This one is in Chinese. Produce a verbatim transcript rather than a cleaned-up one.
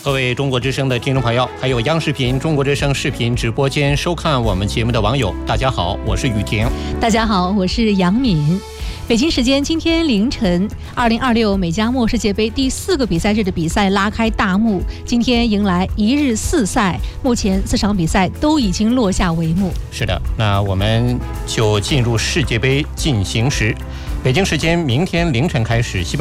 各位中国之声的听众朋友，还有央视频中国之声视频直播间收看我们节目的网友，大家好，我是雨婷。 大家好，我是杨敏。北京时间今天凌晨，二零二六美加墨世界杯第四个比赛日的比赛拉开大幕，今天迎来一日四赛，目前四场比赛都已经落下帷幕。 是的，那我们就进入世界杯进行时。北京时间明天凌晨开始，西班